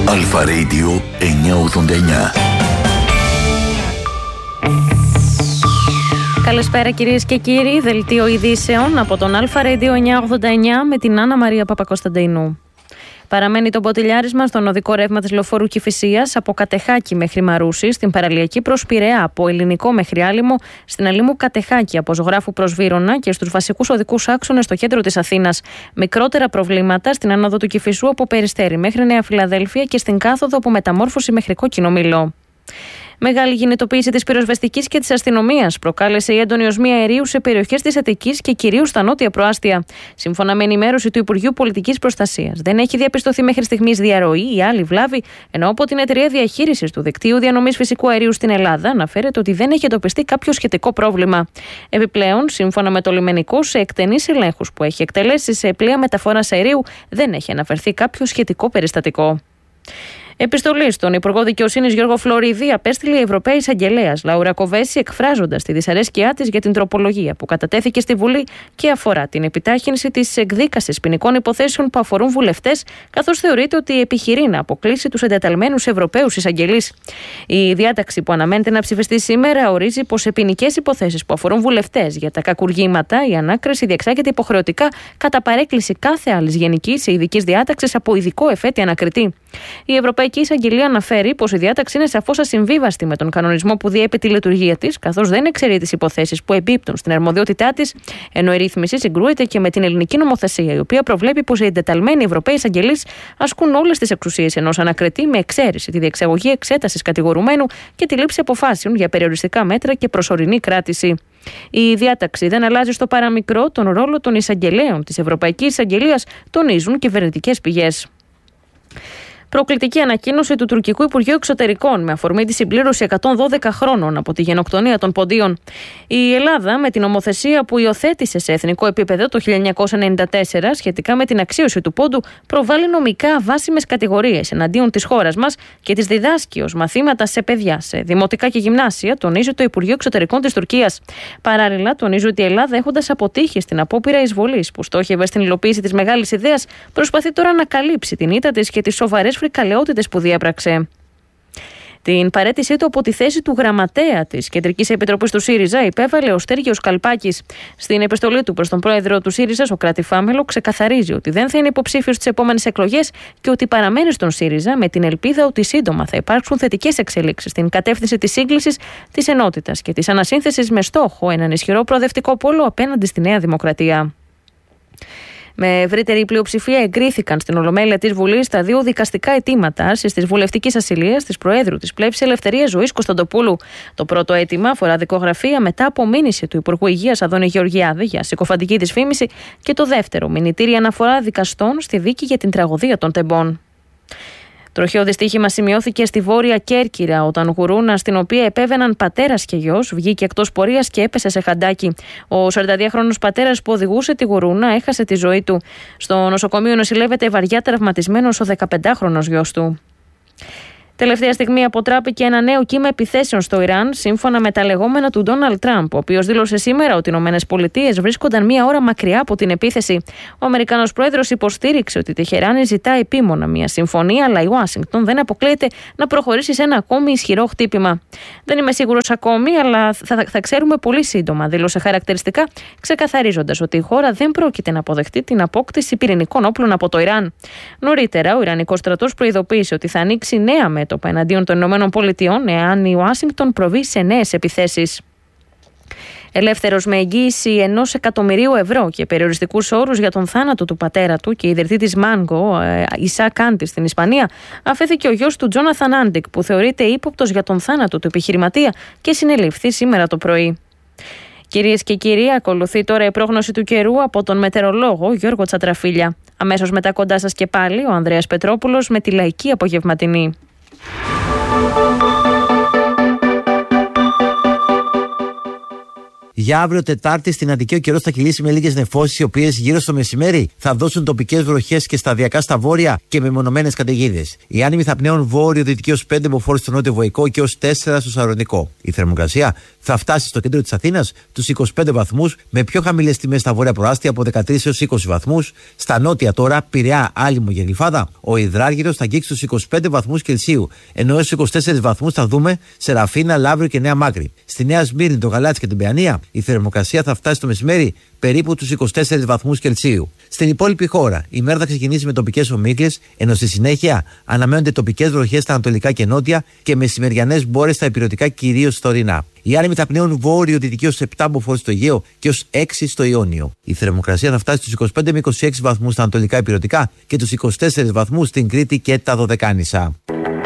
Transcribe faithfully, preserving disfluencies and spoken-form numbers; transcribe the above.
Αλφα Radio εννιακόσια ογδόντα εννιά. Καλησπέρα κυρίες και κύριοι, δελτίο ειδήσεων από τον Αλφα Radio εννιακόσια ογδόντα εννιά με την Άννα Μαρία Παπακοσταντίνου. Παραμένει το ποτηλιάρισμα στον οδικό ρεύμα της λεωφόρου Κηφισίας από Κατεχάκη μέχρι Μαρούσι, στην παραλιακή προς Πειραιά από Ελληνικό μέχρι Άλυμο, στην Αλήμου Κατεχάκη από Ζωγράφου προς Βύρωνα και στους βασικούς οδικούς άξονες στο κέντρο της Αθήνας. Μικρότερα προβλήματα στην άνοδο του Κηφισού από Περιστέρι μέχρι Νέα Φιλαδέλφια και στην κάθοδο από Μεταμόρφωση μέχρι Κόκκινο Μήλο. Μεγάλη κινητοποίηση της πυροσβεστικής και της αστυνομίας προκάλεσε η έντονη οσμία αερίου σε περιοχές της Αττικής και κυρίως στα νότια προάστια. Σύμφωνα με ενημέρωση του Υπουργείου Πολιτικής Προστασίας, δεν έχει διαπιστωθεί μέχρι στιγμής διαρροή ή άλλη βλάβη, ενώ από την εταιρεία διαχείρισης του δικτύου διανομής φυσικού αερίου στην Ελλάδα αναφέρεται ότι δεν έχει εντοπιστεί κάποιο σχετικό πρόβλημα. Επιπλέον, σύμφωνα με το λιμενικό, σε εκτενείς ελέγχους που έχει εκτελέσει σε πλοία μεταφοράς αερίου, δεν έχει αναφερθεί κάποιο σχετικό περιστατικό. Επιστολή στον Υπουργό Δικαιοσύνης Γιώργο Φλωρίδη απέστειλε η Ευρωπαία Εισαγγελέας Λάουρα Κοβέση, εκφράζοντας τη δυσαρέσκειά της για την τροπολογία που κατατέθηκε στη Βουλή και αφορά την επιτάχυνση της εκδίκασης ποινικών υποθέσεων που αφορούν βουλευτές, καθώς θεωρείται ότι επιχειρεί να αποκλείσει τους εντεταλμένους Ευρωπαίους εισαγγελείς. Η διάταξη που αναμένεται να ψηφιστεί σήμερα ορίζει πως σε ποινικές υποθέσεις που αφορούν βουλευτές για τα κακουργήματα η ανάκριση διεξάγεται υποχρεωτικά κατά παρέκκληση κάθε άλλης γενικής ή ειδικής διάταξης από ειδικό εφέτη ανακριτή. Η Ευρωπαϊκή Εισαγγελία αναφέρει πως η διάταξη είναι σαφώς ασυμβίβαστη με τον κανονισμό που διέπει τη λειτουργία της, καθώς δεν εξαιρεί τις υποθέσεις που εμπίπτουν στην αρμοδιότητά της, ενώ η ρύθμιση συγκρούεται και με την ελληνική νομοθεσία, η οποία προβλέπει πως οι εντεταλμένοι Ευρωπαίοι εισαγγελείς ασκούν όλες τις εξουσίες ενός ανακριτή, με εξαίρεση τη διεξαγωγή εξέτασης κατηγορουμένου και τη λήψη αποφάσεων για περιοριστικά μέτρα και προσωρινή κράτηση. Η διάταξη δεν αλλάζει στο παραμικρό τον ρόλο των εισαγγελέων της Ευρωπαϊκής Εισαγγελίας, τονίζουν κυβερνητικές πηγές. Προκλητική ανακοίνωση του τουρκικού Υπουργείου Εξωτερικών με αφορμή τη συμπλήρωση εκατόν δώδεκα χρόνων από τη γενοκτονία των Ποντίων. Η Ελλάδα, με την νομοθεσία που υιοθέτησε σε εθνικό επίπεδο το χίλια εννιακόσια ενενήντα τέσσερα σχετικά με την αξίωση του πόντου, προβάλλει νομικά βάσιμες κατηγορίες εναντίον της χώρας μας και τις διδάσκει ως μαθήματα σε παιδιά, σε δημοτικά και γυμνάσια, τονίζει το Υπουργείο Εξωτερικών της Τουρκίας. Παράλληλα, τονίζει ότι η Ελλάδα, έχοντας αποτύχει στην απόπειρα εισβολής που στόχευε στην υλοποίηση της μεγάλης ιδέας, προσπαθεί τώρα να καλύψει την ήττα της και τις σοβαρές φρικαλαιότητες που διέπραξε. Την παραίτησή του από τη θέση του γραμματέα της Κεντρικής Επιτροπής του ΣΥΡΙΖΑ υπέβαλε ο Στέργιος Καλπάκης. Στην επιστολή του προς τον πρόεδρο του ΣΥΡΙΖΑ, Σωκράτη Φάμελο, ξεκαθαρίζει ότι δεν θα είναι υποψήφιος στις επόμενες εκλογές και ότι παραμένει στον ΣΥΡΙΖΑ με την ελπίδα ότι σύντομα θα υπάρξουν θετικές εξελίξεις στην κατεύθυνση της σύγκλησης, της ενότητας και της ανασύνθεσης με στόχο έναν ισχυρό προοδευτικό πόλο απέναντι στη Νέα Δημοκρατία. Με ευρύτερη πλειοψηφία εγκρίθηκαν στην Ολομέλεια της Βουλής τα δύο δικαστικά αιτήματα άρσης της βουλευτικής ασυλίας της Προέδρου της Πλεύσης Ελευθερίας Ζωής Κωνσταντοπούλου. Το πρώτο αίτημα αφορά δικογραφία μετά από μήνυση του Υπουργού Υγείας Αδόνη Γεωργιάδη για συκοφαντική δυσφήμιση και το δεύτερο μηνυτήρια αναφορά δικαστών στη δίκη για την τραγωδία των Τεμπών. Τροχαίο δυστύχημα σημειώθηκε στη Βόρεια Κέρκυρα όταν γουρούνα, στην οποία επέβαιναν πατέρας και γιος, βγήκε εκτός πορείας και έπεσε σε χαντάκι. Ο σαρανταδυάχρονος πατέρας που οδηγούσε τη γουρούνα έχασε τη ζωή του. Στο νοσοκομείο νοσηλεύεται βαριά τραυματισμένος ο δεκαπεντάχρονος γιος του. Τελευταία στιγμή αποτράπηκε ένα νέο κύμα επιθέσεων στο Ιράν, σύμφωνα με τα λεγόμενα του Ντόναλντ Τραμπ, ο οποίος δήλωσε σήμερα ότι οι ΗΠΑ βρίσκονταν μία ώρα μακριά από την επίθεση. Ο Αμερικανός πρόεδρος υποστήριξε ότι η Τεχεράνη ζητά επίμονα μία συμφωνία, αλλά η Ουάσιγκτον δεν αποκλείεται να προχωρήσει σε ένα ακόμη ισχυρό χτύπημα. Δεν είμαι σίγουρος ακόμη, αλλά θα, θα ξέρουμε πολύ σύντομα, δήλωσε χαρακτηριστικά, ξεκαθαρίζοντας ότι η χώρα δεν πρόκειται να αποδεχτεί την απόκτηση πυρηνικών όπλων από το Ιράν. Νωρίτερα, ο Ιρανικός στρατός προειδοποίησε ότι θα ανοίξει νέα μέτωπα εναντίον των ΗΠΑ εάν η Ουάσιγκτον προβεί σε νέες επιθέσεις. Ελεύθερος με εγγύηση ενός εκατομμυρίου ευρώ και περιοριστικούς όρους για τον θάνατο του πατέρα του και ιδρυτή της Μάνγκο, Ισά Κάντι, στην Ισπανία, αφέθηκε ο γιος του Τζόναθαν Άντικ, που θεωρείται ύποπτος για τον θάνατο του επιχειρηματία και συνελήφθη σήμερα το πρωί. Κυρίες και κύριοι, ακολουθεί τώρα η πρόγνωση του καιρού από τον μετεωρολόγο Γιώργο Τσατραφίλια. Αμέσως μετά κοντά σας και πάλι ο Ανδρέας Πετρόπουλος με τη λαϊκή απογευματινή. Για αύριο Τετάρτη στην Αττική ο καιρός θα κυλήσει με λίγες νεφώσεις, οι οποίες γύρω στο μεσημέρι θα δώσουν τοπικές βροχές και σταδιακά στα βόρεια και μεμονωμένες καταιγίδες. Οι άνεμοι θα πνέουν βόρειο-δυτική ως πέντε μποφόρ στο νότιο βοϊκό και ως τέσσερα στο σαρονικό. Η θερμοκρασία θα φτάσει στο κέντρο της Αθήνας τους είκοσι πέντε βαθμούς, με πιο χαμηλές τιμές στα βόρεια προάστια από δεκατρείς έως είκοσι βαθμούς. Στα νότια τώρα, Πειραιά, Άλυμο και Γλυφάδα, ο υδράργυρος θα αγγίξει τους είκοσι πέντε βαθμούς Κελσίου, ενώ έως είκοσι τέσσερις βαθμούς θα δούμε σε Ραφίνα, Λαύριο και Νέα Μάκρη. Στη Νέα Σμύρνη, το Γαλάτσι και την Παιανία, η θερμοκρασία θα φτάσει το μεσημέρι περίπου τους είκοσι τέσσερις βαθμούς Κελσίου. Στην υπόλοιπη χώρα, η μέρα θα ξεκινήσει με τοπικές ομίχλες, ενώ στη συνέχεια αναμένονται τοπικές βροχές στα ανατολικά και νότια και μεσημεριανές μπόρες στα ηπειρωτικά, κυρίως στα ορεινά. Οι άνεμοι θα πνέουν βόρειο-δυτική ως επτά μποφόρ στο Αιγαίο και ως έξι στο Ιόνιο. Η θερμοκρασία θα φτάσει στους είκοσι πέντε με είκοσι έξι βαθμούς στα ανατολικά ηπειρωτικά και τους είκοσι τέσσερις βαθμούς στην Κρήτη και τα Δωδεκάνησα.